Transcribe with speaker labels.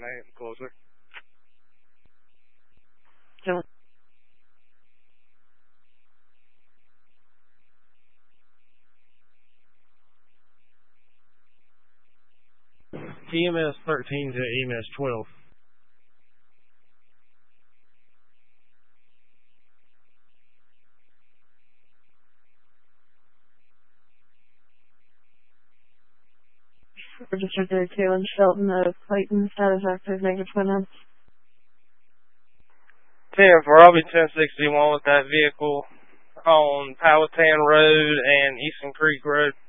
Speaker 1: closer.
Speaker 2: Dylan.
Speaker 3: EMS 13 to EMS 12.
Speaker 2: Registered to Kaylin Shelton of Clayton, status active, negative 20 minutes.
Speaker 1: 10 for Robbie 1061 with that vehicle on Powhatan Road and Eastern Creek Road.